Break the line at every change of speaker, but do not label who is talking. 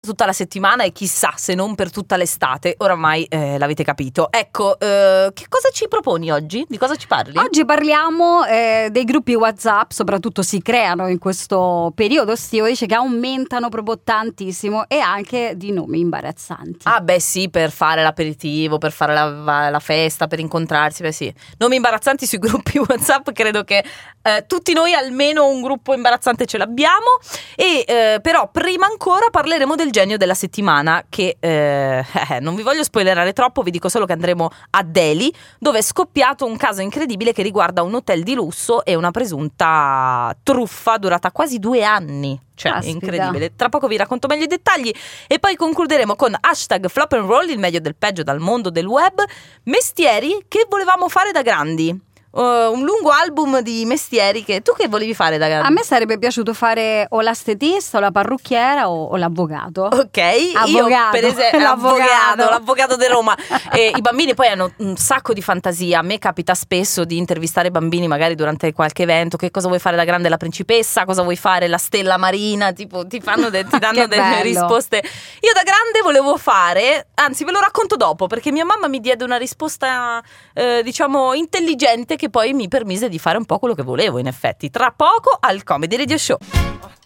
tutta la settimana e chissà se non per tutta l'estate, oramai l'avete capito. Ecco, che cosa ci proponi oggi? Di cosa ci parli?
Oggi parliamo dei gruppi WhatsApp, soprattutto si creano in questo periodo estivo, dice che aumentano proprio tantissimo, e anche di nomi imbarazzanti.
Ah beh sì, per fare l'aperitivo, per fare la festa, per incontrarsi, beh sì. Nomi imbarazzanti sui gruppi WhatsApp, credo che tutti noi almeno un gruppo imbarazzante ce l'abbiamo. E però prima ancora parleremo del genio della settimana, che non vi voglio spoilerare troppo, vi dico solo che andremo a Delhi, dove è scoppiato un caso incredibile che riguarda un hotel di lusso e una presunta truffa durata quasi 2 anni. Cioè,
Caspita.
incredibile. Tra poco vi racconto meglio i dettagli e poi concluderemo con #Flop and Roll, il meglio del peggio dal mondo del web, mestieri che volevamo fare da grandi. Un lungo album di mestieri che tu che volevi fare da grande.
A me sarebbe piaciuto fare o l'estetista o la parrucchiera o l'avvocato.
Ok,
Avvocato.
io per esempio
L'avvocato.
l'avvocato di Roma. E i bambini poi hanno un sacco di fantasia. A me capita spesso di intervistare bambini magari durante qualche evento. Che cosa vuoi fare da grande? La principessa? Cosa vuoi fare? La stella marina? Tipo ti danno
Che
delle
bello.
risposte. Io da grande volevo fare, anzi ve lo racconto dopo, perché mia mamma mi diede una risposta diciamo intelligente, che poi mi permise di fare un po' quello che volevo in effetti. Tra poco al Comedy Radio Show.